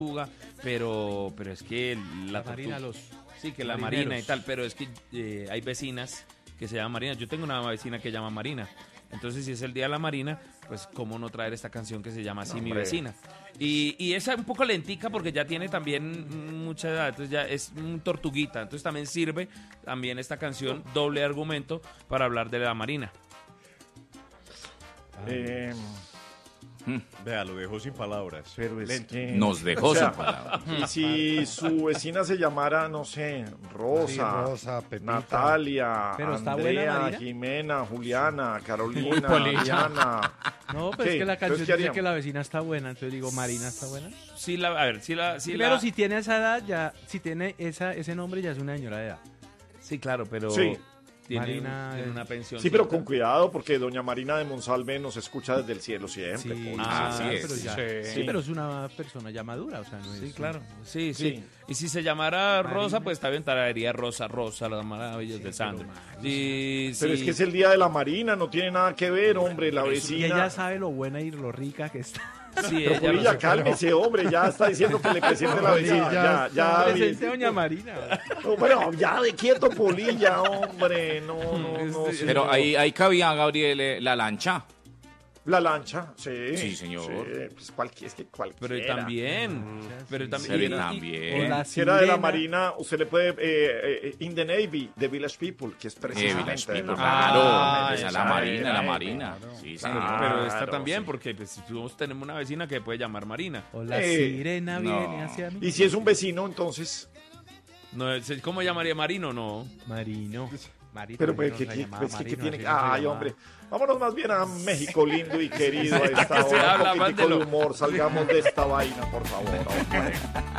tortuga, pero es que la Marina, tortuga... los Sí, que la marineros. Marina y tal, pero es que hay vecinas que se llaman Marina. Yo tengo una vecina que se llama Marina. Entonces, si es el Día de la Marina, pues cómo no traer esta canción que se llama así, Mi Vecina. Y esa es un poco lentica porque ya tiene también mucha edad, entonces ya es un tortuguita. Entonces también sirve también esta canción, doble argumento, para hablar de la Marina. Vea, lo dejó sin palabras. Pero es Lento. que... Nos dejó O sea, sin palabras. Y si su vecina se llamara, no sé, Rosa, Sí, Rosa, Pepita. Natalia, Pero está buena, Andrea, Marina. Jimena, Juliana, Carolina, Polilla. Diana. No, pero ¿Qué? es que la Entonces, canción ¿qué dice haríamos? que la vecina está buena, entonces digo, Marina está buena. Sí, a ver, Pero si tiene esa edad, ya, si tiene ese nombre, ya es una señora de edad. Sí, claro, pero Sí. tiene, Marina tiene es- una pensión. Sí, pero con cuidado, porque doña Marina de Monsalve nos escucha desde el cielo siempre. Sí, Poli. así es. pero ya- Sí. sí, pero es una persona ya madura, o sea, no es... Sí, claro. Sí, Sí. sí. Y si se llamara Marina. Rosa, pues también traería Rosa, las maravillas de Sandro. Sí, Pero sí. es que es el día de la Marina, no tiene nada que ver, hombre, la Y vecina. ella sabe lo buena y lo rica que está. Sí, Pero ella Polilla, lo- cálmese, hombre, ya está diciendo que le presente la vecina. Ya, Presente a doña Marina. No, bueno, ya de quieto, Polilla, hombre, no. Pero ahí cabía, Gabriel, la lancha. La lancha, sí. Sí, señor. Sí, pues es que cualquiera. Pero también. Pero Sí, también. también. O la Si era de la sirena. Marina, usted le puede... in the Navy, The Village People, que es precisamente Village de People, la claro. Ah, Esa, esa la Marina, la era, Marina. Sí, señor. Pero está Claro, también, sí. porque pues, nosotros tenemos una vecina que puede llamar Marina. O la Eh, sirena no. viene hacia mí. Y si es un vecino, entonces... No, ¿cómo llamaría Marino? No. Marino. Marino. Pero pues, Marino se llamaba pues, ¿qué Marino, tiene? así no se Ay, llamaba. hombre. Vámonos más bien a México lindo y querido a esta que se hora. habla Un más poquitico de de lo- humor. Salgamos de esta vaina, por favor. hombre.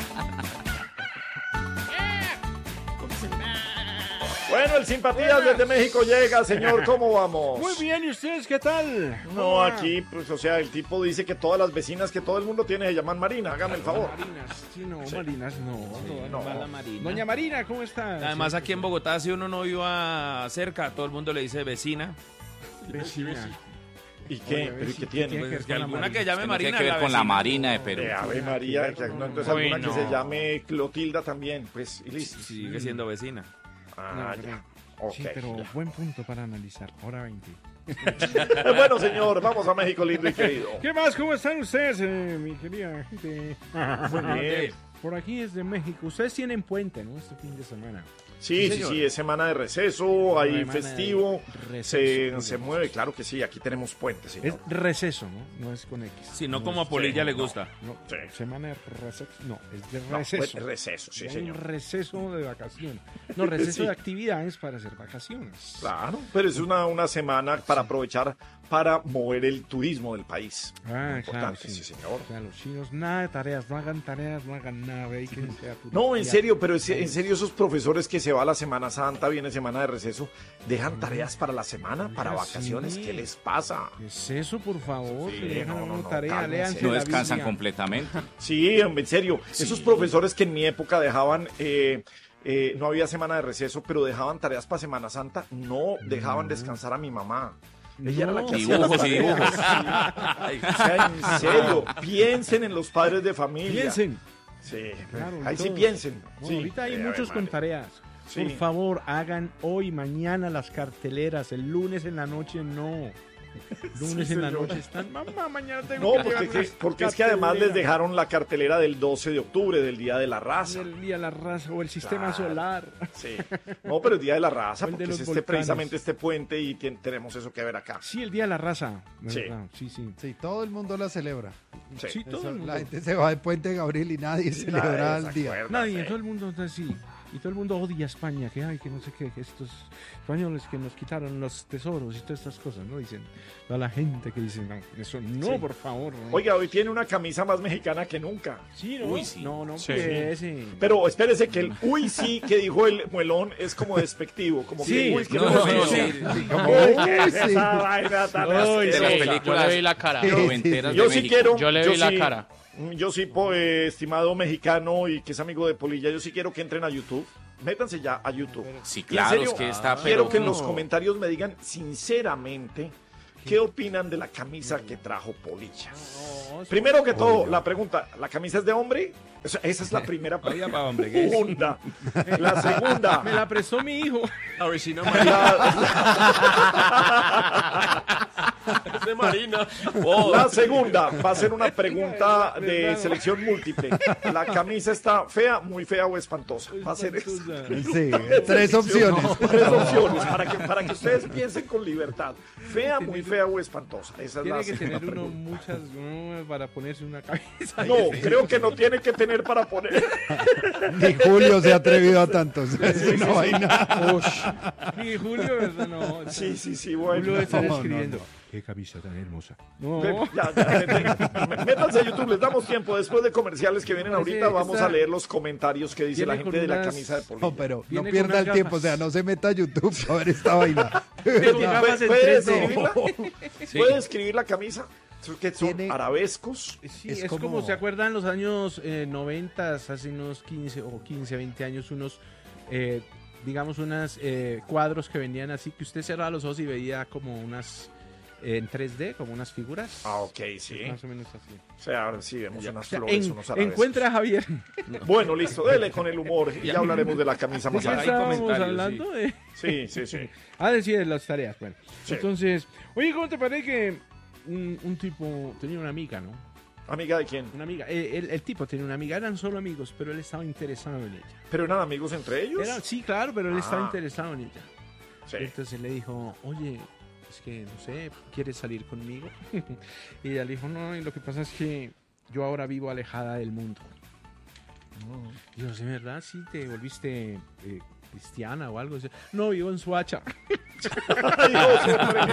Bueno, el Simpatías desde México llega, señor. ¿Cómo vamos? Muy bien, ¿y ustedes qué tal? No, aquí, pues, o sea, el tipo dice que todas las vecinas que todo el mundo tiene se llaman Marina. Hágame el favor. Marinas, sí, no, Marinas, no. No. Doña Marina, ¿cómo está? Además, aquí en Bogotá, si uno no iba cerca, todo el mundo le dice vecina. Vecina. ¿Y qué? ¿Pero y qué tiene? tiene Pues que es que ver con la alguna Marina. que llame No Marina. tiene que ver la con la vecina. Marina de Perú. Ave María, que, no, entonces Uy, alguna que no. se llame Clotilda también, pues, y listo. Sigue siendo vecina. Ah, No, ya. Ok. Sí, pero buen punto para analizar. Hora 20. Bueno, señor, vamos a México lindo y querido. ¿Qué más? ¿Cómo están ustedes, mi querida gente? Muy bien. Por aquí es de México. Ustedes tienen puente, ¿no? Este fin de semana. Sí, es semana de receso, hay Semana de festivo, receso. se mueve, claro que sí, aquí tenemos puente, Es señor. receso, ¿no? No es con X. Si no, como a Polilla le gusta. No, Sí. semana de receso. No, es de No, receso. pues, receso, sí, Hay señor. un receso de vacaciones. No, receso Sí. de actividades para hacer vacaciones. Claro, pero es una semana para aprovechar para mover el turismo del país. Ah, claro, Importante, sí. sí, señor. O sea, los chinos, nada de tareas, no hagan nada, dedíquense a No, en turistear. serio, pero en serio esos profesores que se va a la Semana Santa, viene semana de receso, dejan tareas para la semana, para Oiga, vacaciones, sí. ¿qué les pasa? ¿Qué es eso, por favor? Sí, Le dejan no, a uno no, tarea, cálmense. léanse No la descansan Biblia. completamente. Sí, hombre, en serio, esos profesores que en mi época dejaban, no había semana de receso, pero dejaban tareas para Semana Santa, no dejaban descansar a mi mamá. Ella era la que hacía las Dibujos y tareas. dibujos. O sea, en serio, piensen en los padres de familia. Piensen. Sí, Claro, ahí sí todos. piensen. No, Sí. ahorita hay Ave muchos con María. tareas. Sí. Por favor, hagan hoy, mañana las carteleras. El lunes en la noche no. Lunes Sí, en la señor. noche están. Mamá, mañana tengo No, que llevar porque las es que además les carteleras dejaron la cartelera del 12 de octubre, del Día de la Raza. del día de la raza o el sistema Claro. solar. Sí. No, pero el Día de la Raza, O el de porque los es volcanes. precisamente este puente y tenemos eso que ver acá. Sí, el día de la raza. Sí. ¿verdad? Sí, sí. Sí, todo el mundo la celebra. Sí. Sí, todo Eso, el mundo. la gente se va de Puente Gabriel y nadie celebra el día. desacuerda, Nadie, sí. todo el mundo está así. Y todo el mundo odia a España, que ay, que no sé qué, que estos españoles que nos quitaron los tesoros y todas estas cosas, ¿no? Dicen, toda la gente que dice, no, eso no, Sí. por favor. No. Oiga, hoy tiene una camisa más mexicana que nunca. Sí, ¿no? Uy, sí. No, no, Sí. empiece. Pero espérese que el uy sí que dijo el muelón es como despectivo, como Sí, que uy, que no, no, sí, no, sí. Como, ¿Qué uy, es sí. esa vaina tan Uy, De las asquerosa? películas Yo le vi la cara. noventeras Yo de sí México. quiero. Yo le vi la sí, cara. Yo sí, estimado mexicano y que es amigo de Polilla, yo sí quiero que entren a YouTube. Métanse ya a YouTube. Sí, Y en claro, serio, es que está... Quiero pero que en los no. comentarios me digan sinceramente ¿qué opinan de la camisa que trajo Polilla? Primero que todo, la pregunta, ¿la camisa es de hombre? Esa es la primera Vaya pregunta. pa' hombre, ¿qué es? Segunda. La segunda. Me la prestó mi hijo. A ver si no, La, de Marina. la segunda va a ser una pregunta de selección múltiple. ¿La camisa está fea, muy fea o espantosa? Va a ser esa. Sí, 3 opciones. Tres opciones para que ustedes piensen con libertad. Fea, muy fea o espantosa. Esa es la Tiene que segunda tener uno pregunta. muchas para ponerse una camisa. No, creo que no tiene que tener para poner. Ni Julio se ha atrevido a tantos. Es una vaina. Ni Julio, ¿verdad? No. Sí, Julio bueno. debe estar No, escribiendo. no, Qué camisa tan hermosa. No. Métanse a YouTube, les damos tiempo. Después de comerciales que vienen ahorita, Sí, vamos está- a leer los comentarios que dice la viene gente con de la unas- camisa de Polilla. No, pero no Viene con pierda unas el tiempo, o gafas. sea, no se meta a YouTube a ver esta vaina. Con gafas en ¿Puede 3D. escribirla? ¿Puede escribir la camisa? Que son Tiene- arabescos. Sí, Es es como, como- ¿se acuerdan en los años 90, hace unos 15 o 15, 20 años, unos, digamos, unos cuadros que vendían así, que usted cerraba los ojos y veía como unas, en 3D, como unas figuras? Ah, ok, sí. Más o menos así. O sea, ahora sí vemos unas O sea, flores, unos arabescos. encuentra a Javier. Bueno, listo, dele con el humor y ya hablaremos de la camisa ¿De más qué Hay adelante. estábamos comentarios, hablando? Sí. Sí, de las tareas, bueno. Sí. Entonces, oye, ¿cómo te parece que un tipo tenía una amiga, ¿no? ¿Amiga de quién? Una amiga. El tipo tenía una amiga, eran solo amigos, pero él estaba interesado en ella. ¿Pero eran amigos entre ellos? Sí, claro, pero él estaba Ah. interesado en ella. Sí. Entonces le dijo, oye, es que no sé, ¿quieres salir conmigo? Y ella le dijo, no, y lo que pasa es que yo ahora vivo alejada del mundo. Y yo, ¿sí, verdad? Sí, te volviste cristiana o algo. Dice, no, vivo en Suacha. Ay, Dios, hombre.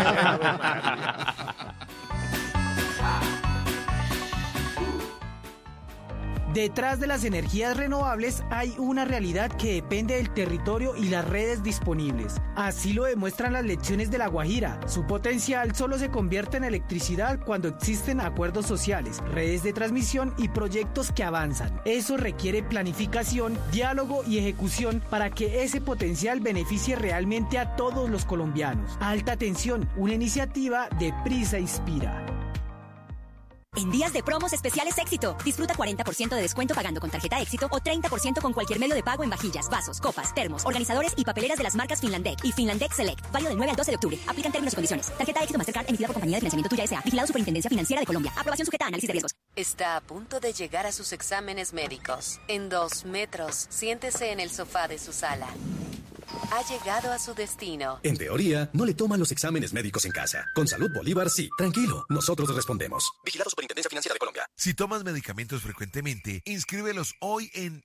Detrás de las energías renovables hay una realidad que depende del territorio y las redes disponibles. Así lo demuestran las lecciones de La Guajira. Su potencial solo se convierte en electricidad cuando existen acuerdos sociales, redes de transmisión y proyectos que avanzan. Eso requiere planificación, diálogo y ejecución para que ese potencial beneficie realmente a todos los colombianos. Alta Tensión, una iniciativa de Prisa Inspira. En días de promos especiales Éxito, disfruta 40% de descuento pagando con tarjeta Éxito o 30% con cualquier medio de pago en vajillas, vasos, copas, termos, organizadores y papeleras de las marcas Finlandec y Finlandec Select. Válido del 9 al 12 de octubre. Aplican términos y condiciones. Tarjeta Éxito Mastercard emitida por Compañía de Financiamiento Tuya S.A. Vigilado Superintendencia Financiera de Colombia. Aprobación sujeta a análisis de riesgos. Está a punto de llegar a sus exámenes médicos. En 2 metros, siéntese en el sofá de su sala. Ha llegado a su destino. En teoría, no le toman los exámenes médicos en casa. Con Salud Bolívar, sí. Tranquilo, nosotros respondemos. Vigilado Superintendencia Financiera de Colombia. Si tomas medicamentos frecuentemente, inscríbelos hoy en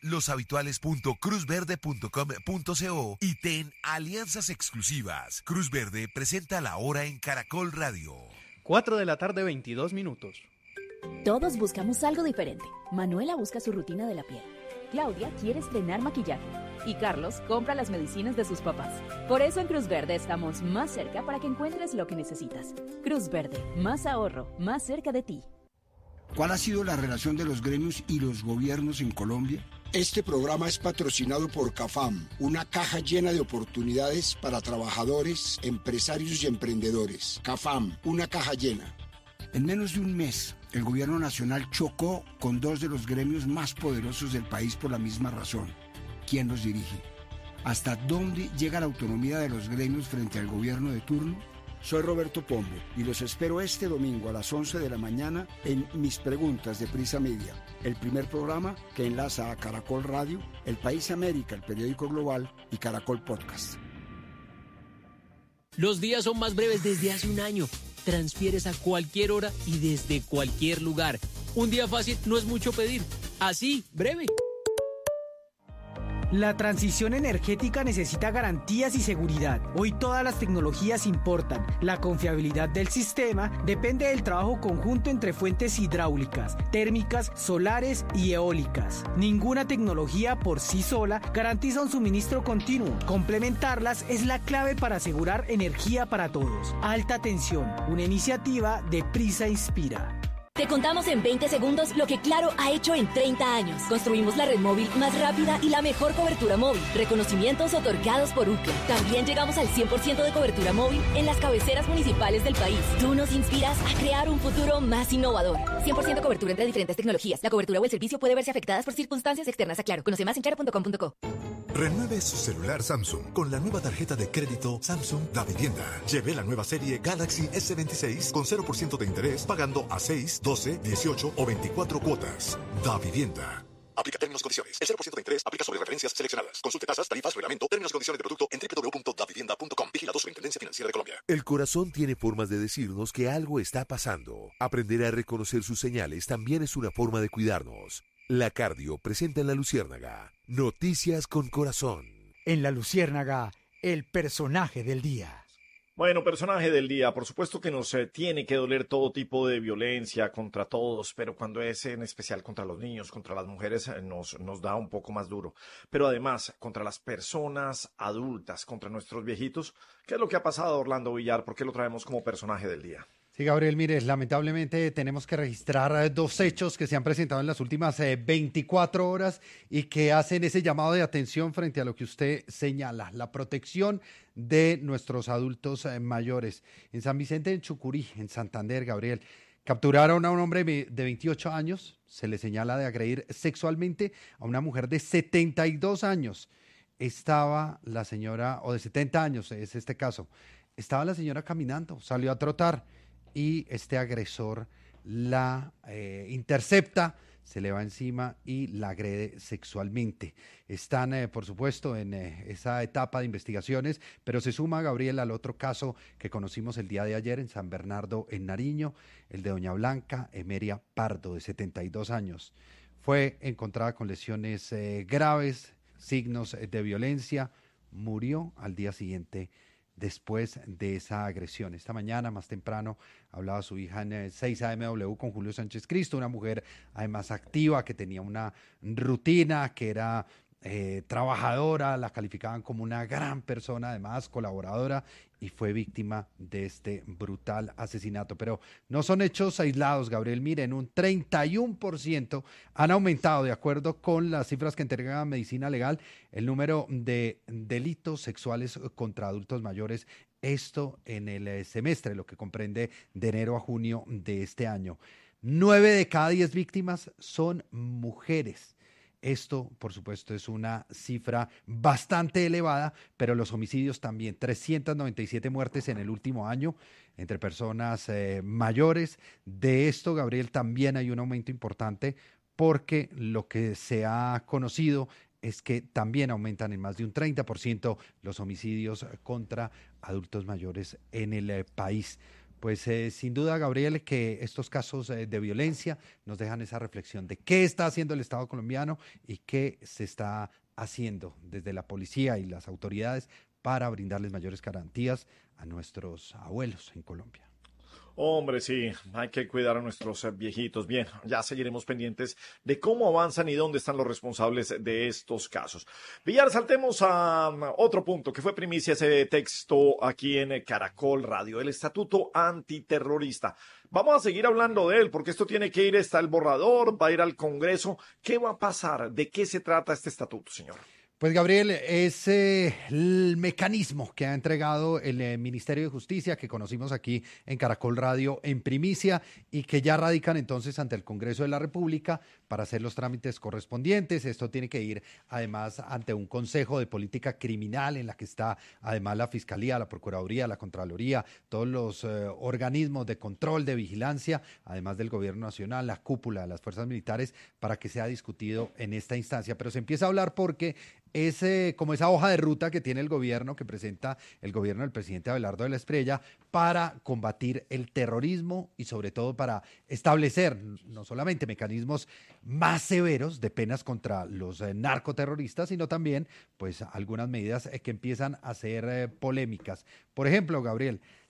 loshabituales.cruzverde.com.co y ten alianzas exclusivas. Cruz Verde presenta La Hora en Caracol Radio. 4 de la tarde, 22 minutos. Todos buscamos algo diferente. Manuela busca su rutina de la piel. Claudia quiere estrenar maquillaje. Y Carlos compra las medicinas de sus papás. Por eso en Cruz Verde estamos más cerca para que encuentres lo que necesitas. Cruz Verde, más ahorro, más cerca de ti. ¿Cuál ha sido la relación de los gremios y los gobiernos en Colombia? Este programa es patrocinado por CAFAM, una caja llena de oportunidades para trabajadores, empresarios y emprendedores. CAFAM, una caja llena. En menos de un mes, el gobierno nacional chocó con 2 de los gremios más poderosos del país por la misma razón. ¿Quién los dirige? ¿Hasta dónde llega la autonomía de los gremios frente al gobierno de turno? Soy Roberto Pombo y los espero este domingo a las 11 de la mañana en Mis Preguntas de Prisa Media, el primer programa que enlaza a Caracol Radio, El País América, el periódico global y Caracol Podcast. Los días son más breves desde hace un año. Transfieres a cualquier hora y desde cualquier lugar. Un día fácil no es mucho pedir. Así, breve. La transición energética necesita garantías y seguridad. Hoy todas las tecnologías importan. La confiabilidad del sistema depende del trabajo conjunto entre fuentes hidráulicas, térmicas, solares y eólicas. Ninguna tecnología por sí sola garantiza un suministro continuo. Complementarlas es la clave para asegurar energía para todos. Alta Tensión, una iniciativa de Prisa Inspira. Te contamos en 20 segundos lo que Claro ha hecho en 30 años. Construimos la red móvil más rápida y la mejor cobertura móvil. Reconocimientos otorgados por UCLA. También llegamos al 100% de cobertura móvil en las cabeceras municipales del país. Tú nos inspiras a crear un futuro más innovador. 100% cobertura entre diferentes tecnologías. La cobertura o el servicio puede verse afectadas por circunstancias externas a Claro. Conoce más en claro.com.co. Renueve su celular Samsung con la nueva tarjeta de crédito Samsung Da Vivienda. Lleve la nueva serie Galaxy S26 con 0% de interés pagando a 6, 12, 18 o 24 cuotas. Da Vivienda. Aplica términos y condiciones. El 0% de interés aplica sobre referencias seleccionadas. Consulte tasas, tarifas, reglamento, términos y condiciones de producto en www.davivienda.com. Vigilado Superintendencia Financiera de Colombia. El corazón tiene formas de decirnos que algo está pasando. Aprender a reconocer sus señales también es una forma de cuidarnos. La Cardio presenta en La Luciérnaga Noticias con Corazón. En La Luciérnaga, el personaje del día. Bueno, personaje del día, por supuesto que nos tiene que doler todo tipo de violencia contra todos, pero cuando es en especial contra los niños, contra las mujeres, nos da un poco más duro. Pero además, contra las personas adultas, contra nuestros viejitos, ¿qué es lo que ha pasado, Orlando Villar? ¿Por qué lo traemos como personaje del día? Sí, Gabriel, mire, lamentablemente tenemos que registrar dos hechos que se han presentado en las últimas 24 horas y que hacen ese llamado de atención frente a lo que usted señala, la protección de nuestros adultos mayores. En San Vicente de Chucurí, en Santander, Gabriel, capturaron a un hombre de 28 años, se le señala de agredir sexualmente a una mujer de 72 años. Estaba la señora, o de 70 años es este caso, estaba la señora caminando, salió a trotar, y este agresor la intercepta, se le va encima y la agrede sexualmente. Están, por supuesto, en esa etapa de investigaciones, pero se suma, Gabriel, al otro caso que conocimos el día de ayer en San Bernardo, en Nariño, el de doña Blanca Emeria Pardo, de 72 años. Fue encontrada con lesiones graves, signos de violencia, murió al día siguiente después de esa agresión. Esta mañana, más temprano, hablaba su hija en 6 AMW con Julio Sánchez Cristo, una mujer además activa, que tenía una rutina, que era trabajadora, la calificaban como una gran persona, además colaboradora, y fue víctima de este brutal asesinato. Pero no son hechos aislados, Gabriel. Miren, un 31% han aumentado, de acuerdo con las cifras que entrega Medicina Legal, el número de delitos sexuales contra adultos mayores. Esto en el semestre, lo que comprende de enero a junio de este año. 9 de cada 10 víctimas son mujeres. Esto, por supuesto, es una cifra bastante elevada, pero los homicidios también. 397 muertes en el último año entre personas mayores. De esto, Gabriel, también hay un aumento importante porque lo que se ha conocido es que también aumentan en más de un 30% los homicidios contra adultos mayores en el país. Pues sin duda, Gabriel, que estos casos de violencia nos dejan esa reflexión de qué está haciendo el Estado colombiano y qué se está haciendo desde la policía y las autoridades para brindarles mayores garantías a nuestros abuelos en Colombia. Hombre, sí, hay que cuidar a nuestros viejitos. Bien, ya seguiremos pendientes de cómo avanzan y dónde están los responsables de estos casos. Villar, saltemos a otro punto que fue primicia ese texto aquí en Caracol Radio, el Estatuto Antiterrorista. Vamos a seguir hablando de él porque esto tiene que ir, está el borrador, va a ir al Congreso. ¿Qué va a pasar? ¿De qué se trata este estatuto, señor? Pues, Gabriel, es el mecanismo que ha entregado el Ministerio de Justicia, que conocimos aquí en Caracol Radio en primicia y que ya radican entonces ante el Congreso de la República para hacer los trámites correspondientes. Esto tiene que ir además ante un Consejo de Política Criminal en la que está además la Fiscalía, la Procuraduría, la Contraloría, todos los organismos de control, de vigilancia, además del Gobierno Nacional, la cúpula de las Fuerzas Militares, para que sea discutido en esta instancia. Pero se empieza a hablar porque es como esa hoja de ruta que tiene el gobierno, que presenta el gobierno del presidente Abelardo de la Espriella para combatir el terrorismo y sobre todo para establecer no solamente mecanismos más severos de penas contra los narcoterroristas, sino también pues algunas medidas que empiezan a ser polémicas. Por ejemplo, Gabriel,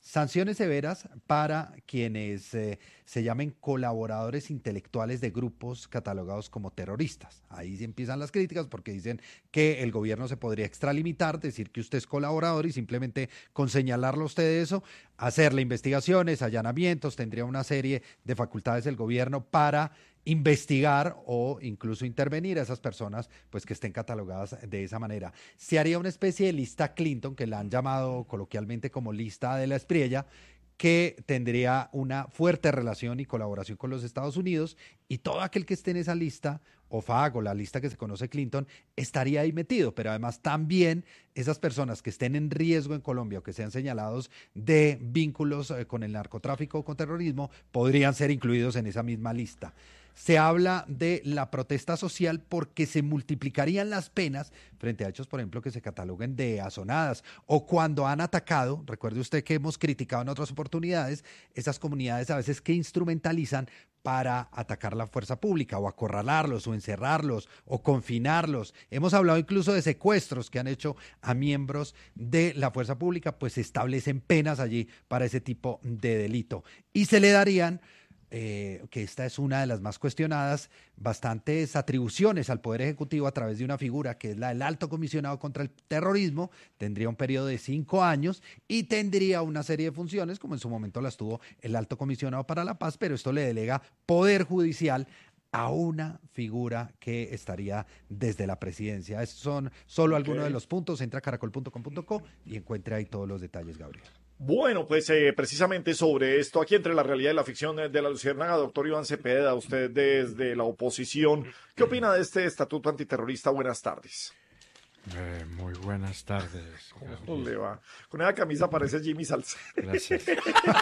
Sanciones severas para quienes se llamen colaboradores intelectuales de grupos catalogados como terroristas. Ahí sí empiezan las críticas porque dicen que el gobierno se podría extralimitar, decir que usted es colaborador y simplemente con señalarlo a usted de eso, hacerle investigaciones, allanamientos, tendría una serie de facultades del gobierno para investigar o incluso intervenir a esas personas pues que estén catalogadas de esa manera. Se haría una especie de lista Clinton, que la han llamado coloquialmente como lista de la Espriella, que tendría una fuerte relación y colaboración con los Estados Unidos, y todo aquel que esté en esa lista, OFAC o la lista que se conoce Clinton, estaría ahí metido, pero además también esas personas que estén en riesgo en Colombia o que sean señalados de vínculos con el narcotráfico o con terrorismo, podrían ser incluidos en esa misma lista. Se habla de la protesta social porque se multiplicarían las penas frente a hechos, por ejemplo, que se cataloguen de azonadas o cuando han atacado, recuerde usted que hemos criticado en otras oportunidades, esas comunidades a veces que instrumentalizan para atacar la fuerza pública o acorralarlos o encerrarlos o confinarlos. Hemos hablado incluso de secuestros que han hecho a miembros de la fuerza pública, pues se establecen penas allí para ese tipo de delito y se le darían que esta es una de las más cuestionadas, bastantes atribuciones al Poder Ejecutivo a través de una figura que es la del Alto Comisionado contra el Terrorismo. Tendría un periodo de 5 años y tendría una serie de funciones, como en su momento las tuvo el Alto Comisionado para la Paz, pero esto le delega poder judicial a una figura que estaría desde la presidencia. Estos son solo algunos de los puntos. Entra a caracol.com.co y encuentre ahí todos los detalles, Gabriel. Bueno, pues precisamente sobre esto, aquí entre la realidad y la ficción de la Luciérnaga, doctor Iván Cepeda, usted desde la oposición, ¿qué opina de este estatuto antiterrorista? Buenas tardes. Muy buenas tardes. ¿Cómo le va? Con esa camisa parece Jimmy Salcedo. Gracias. Sí.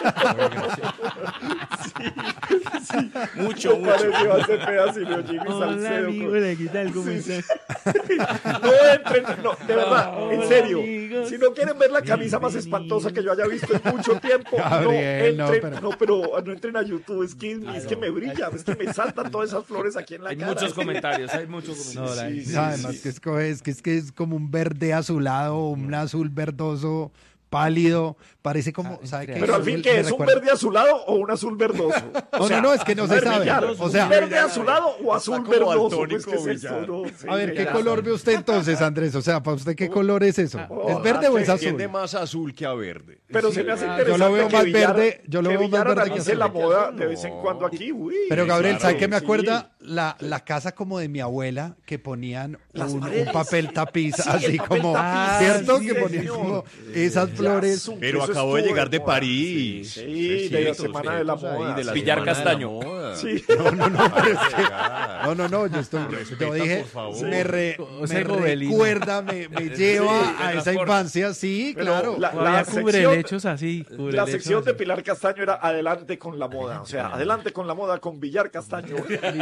Mucho. Parece Iván Cepeda, sino Jimmy Salcedo. Amigo, ¿qué tal? ¿Cómo estás? No entren, no, de verdad, en serio. Amigos. Si no quieren ver la camisa más espantosa que yo haya visto en mucho tiempo, Gabriel, no entren a YouTube. Es que me brilla, es que me saltan todas esas flores aquí en la cara. Hay muchos comentarios. Además que es como un verde azulado, un azul verdoso pálido, parece como, ¿sabe qué? Pero al fin, ¿qué es? ¿Un verde azulado o un azul verdoso? No, es que no se sabe. O sea, ¿un verde azulado o azul verdoso? Pues, ¿qué es esto? No, sí, a ver, ¿qué color ve usted entonces, Andrés? O sea, ¿para usted qué color es eso? ¿Es verde o es azul? Tiende más azul que a verde. Pero se me hace interesante. Yo lo veo más verde. Yo lo veo más verde que azul. La moda de vez en cuando aquí. Pero Gabriel, ¿sabe qué me acuerda? La casa como de mi abuela, que ponían un papel tapiz, así como, ¿cierto? Que ponían como esas flores. Pero acabo de llegar de París. Sí, de la Semana de la Moda. Villar Castaño. Sí. No, yo dije, me recuerda, me lleva a esa infancia, sí, claro. La sección de Pilar Castaño era adelante con la moda, o sea, adelante con la moda con Villar Castaño.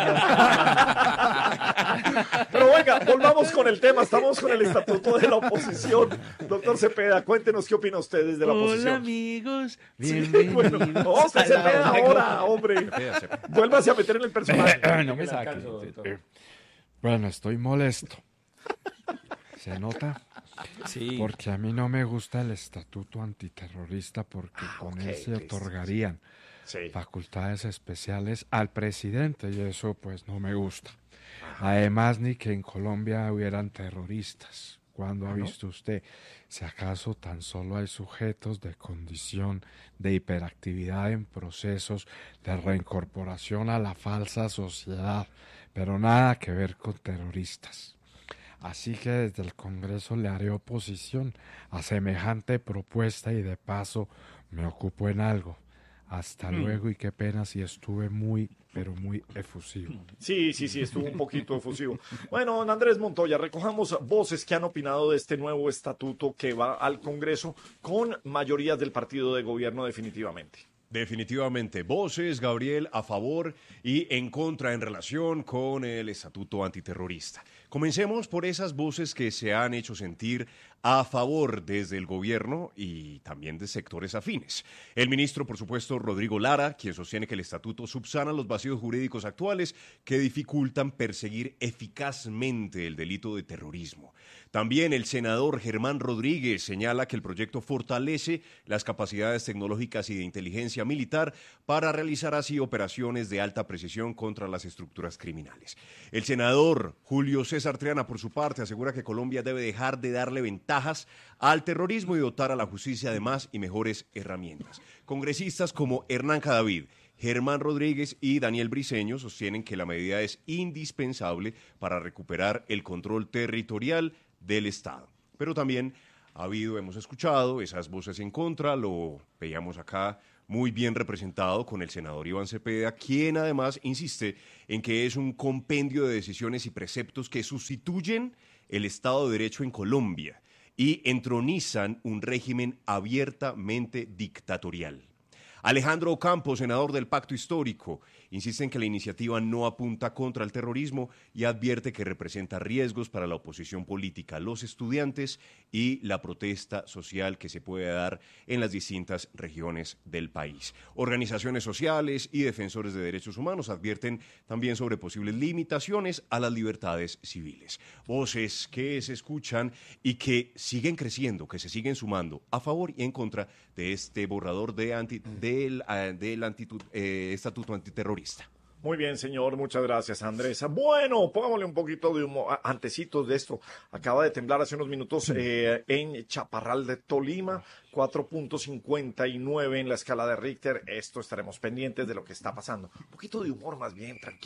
Pero venga, volvamos con el tema, estamos con el estatuto de la oposición. Doctor Cepeda, cuéntenos qué opina usted desde la oposición. Hola amigos, bienvenidos. No, usted Cepeda ahora, hombre. Vuélvase a meter en el personaje. No me saque. Bueno, estoy molesto. ¿Se nota? Sí. Porque a mí no me gusta el estatuto antiterrorista porque con él se otorgarían facultades especiales al presidente y eso pues no me gusta. Además, ni que en Colombia hubieran terroristas. ¿Cuándo ha visto usted? Si acaso tan solo hay sujetos de condición de hiperactividad en procesos de reincorporación a la falsa sociedad, pero nada que ver con terroristas. Así que desde el Congreso le haré oposición a semejante propuesta y de paso me ocupo en algo. Hasta luego y qué pena si estuve muy efusivo. Sí, estuvo un poquito efusivo. Bueno, don Andrés Montoya, recojamos voces que han opinado de este nuevo estatuto que va al Congreso con mayorías del partido de gobierno definitivamente. Definitivamente, voces, Gabriel, a favor y en contra en relación con el estatuto antiterrorista. Comencemos por esas voces que se han hecho sentir a favor desde el gobierno y también de sectores afines. El ministro, por supuesto, Rodrigo Lara, quien sostiene que el estatuto subsana los vacíos jurídicos actuales que dificultan perseguir eficazmente el delito de terrorismo. También el senador Germán Rodríguez señala que el proyecto fortalece las capacidades tecnológicas y de inteligencia militar para realizar así operaciones de alta precisión contra las estructuras criminales. El senador Julio César Triana, por su parte, asegura que Colombia debe dejar de darle ventajas al terrorismo y dotar a la justicia de más y mejores herramientas. Congresistas como Hernán Cadavid, Germán Rodríguez y Daniel Briceño sostienen que la medida es indispensable para recuperar el control territorial del Estado. Pero también hemos escuchado esas voces en contra, lo veíamos acá muy bien representado con el senador Iván Cepeda, quien además insiste en que es un compendio de decisiones y preceptos que sustituyen el Estado de Derecho en Colombia y entronizan un régimen abiertamente dictatorial. Alejandro Ocampo, senador del Pacto Histórico, insiste en que la iniciativa no apunta contra el terrorismo y advierte que representa riesgos para la oposición política, los estudiantes y la protesta social que se puede dar en las distintas regiones del país. Organizaciones sociales y defensores de derechos humanos advierten también sobre posibles limitaciones a las libertades civiles. Voces que se escuchan y que siguen creciendo, que se siguen sumando a favor y en contra de este borrador del estatuto antiterrorista. Muy bien, señor, muchas gracias, Andrés. Bueno, pongámosle un poquito de humor, antecitos de esto. Acaba de temblar hace unos minutos en Chaparral de Tolima, 4.59 en la escala de Richter. Esto estaremos pendientes de lo que está pasando. Un poquito de humor más bien, tranquilo.